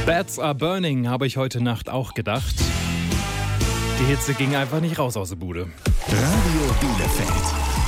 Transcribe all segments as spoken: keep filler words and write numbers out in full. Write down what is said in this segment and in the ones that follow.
Bats are burning, habe ich heute Nacht auch gedacht. Die Hitze ging einfach nicht raus aus der Bude. Radio Bielefeld.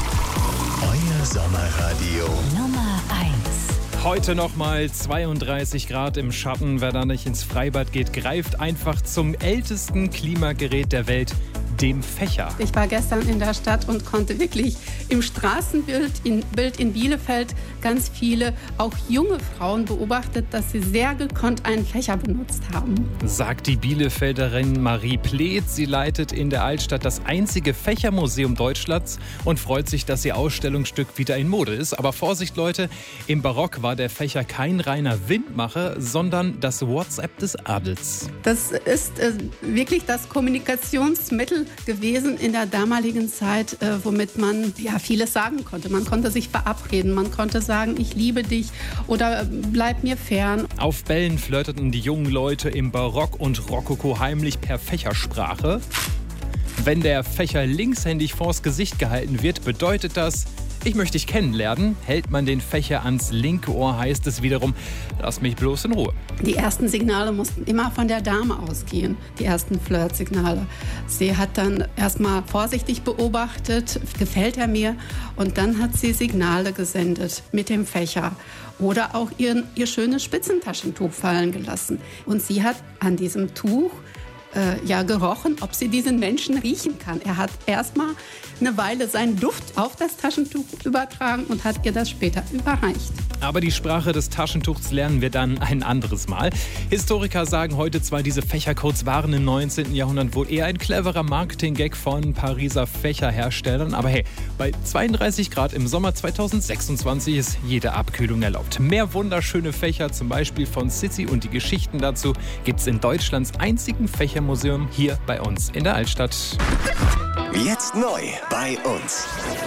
Euer Sommerradio. Nummer eins. Heute nochmal zweiunddreißig Grad im Schatten. Wer da nicht ins Freibad geht, greift einfach zum ältesten Klimagerät der Welt, dem Fächer. Ich war gestern in der Stadt und konnte wirklich im Straßenbild in, Bild in Bielefeld ganz viele, auch junge Frauen beobachtet, dass sie sehr gekonnt einen Fächer benutzt haben. Sagt die Bielefelderin Marie Pleet. Sie leitet in der Altstadt das einzige Fächermuseum Deutschlands und freut sich, dass ihr Ausstellungsstück wieder in Mode ist. Aber Vorsicht, Leute, im Barock war der Fächer kein reiner Windmacher, sondern das WhatsApp des Adels. Das ist äh, wirklich das Kommunikationsmittel gewesen in der damaligen Zeit, äh, womit man ja vieles sagen konnte. Man konnte sich verabreden, man konnte sagen, ich liebe dich oder bleib mir fern. Auf Bällen flirteten die jungen Leute im Barock und Rokoko heimlich per Fächersprache. Wenn der Fächer linkshändig vors Gesicht gehalten wird, bedeutet das: Ich möchte dich kennenlernen. Hält man den Fächer ans linke Ohr, heißt es wiederum: Lass mich bloß in Ruhe. Die ersten Signale mussten immer von der Dame ausgehen, die ersten Flirtsignale. Sie hat dann erstmal vorsichtig beobachtet, gefällt er mir? Und dann hat sie Signale gesendet mit dem Fächer. Oder auch ihr, ihr schönes Spitzentaschentuch fallen gelassen. Und sie hat an diesem Tuch Äh, ja, gerochen, ob sie diesen Menschen riechen kann. Er hat erstmal eine Weile seinen Duft auf das Taschentuch übertragen und hat ihr das später überreicht. Aber die Sprache des Taschentuchs lernen wir dann ein anderes Mal. Historiker sagen heute zwar, diese Fächercodes waren im neunzehnten Jahrhundert wohl eher ein cleverer Marketing-Gag von Pariser Fächerherstellern. Aber hey, bei zweiunddreißig Grad im Sommer zweitausendsechsundzwanzig ist jede Abkühlung erlaubt. Mehr wunderschöne Fächer, zum Beispiel von Sissi und die Geschichten dazu, gibt's in Deutschlands einzigen Fächermuseum hier bei uns in der Altstadt. Jetzt neu bei uns.